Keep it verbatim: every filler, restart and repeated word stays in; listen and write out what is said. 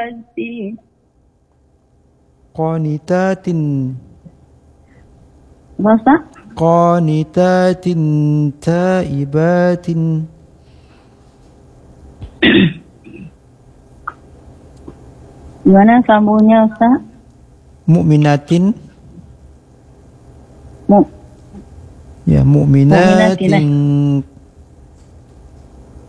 qanitatin. Qanitatin. Bahasa? Qanitatin taibatin. Gimana sambungnya Ustaz? Mu'minatin. Mu Ya, mu'minatin